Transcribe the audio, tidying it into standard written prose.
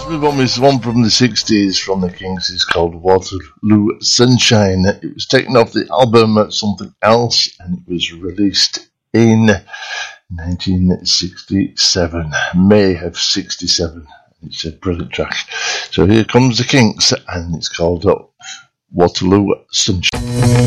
Let's move on with one from the 60s from the Kinks. It's called Waterloo Sunshine. It was taken off the album Something Else and it was released in 1967, May of 67. It's a brilliant track. So here comes the Kinks and it's called Waterloo Sunshine.